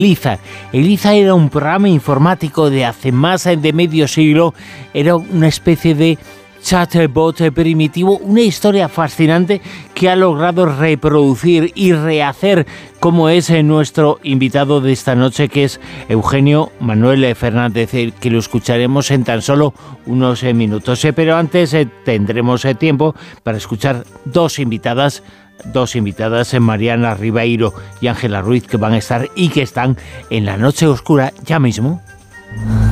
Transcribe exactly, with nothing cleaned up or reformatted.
Eliza. Eliza era un programa informático de hace más de medio siglo, era una especie de chatbot primitivo, una historia fascinante que ha logrado reproducir y rehacer como es nuestro invitado de esta noche, que es Eugenio Manuel Fernández, que lo escucharemos en tan solo unos minutos. Pero antes tendremos tiempo para escuchar dos invitadas Dos invitadas, Mariana Ribeiro y Ángela Ruiz, que van a estar y que están en La Noche Oscura ya mismo.